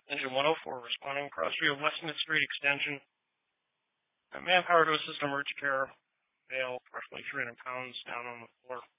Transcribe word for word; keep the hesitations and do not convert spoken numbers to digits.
Engine one oh four responding. Crossview of West Mid Street Extension. Uh, manpower to assist emergency care. Male, approximately three hundred pounds, down on the floor.